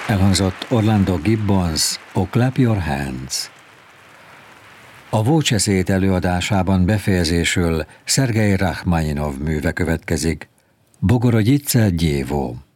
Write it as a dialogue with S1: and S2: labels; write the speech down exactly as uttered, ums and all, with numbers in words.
S1: Elhangzott Orlando Gibbons, Oh Clap Your Hands. A Voce előadásában befejezésül Szergej Rachmaninov műve következik, Bogorodice Dievo.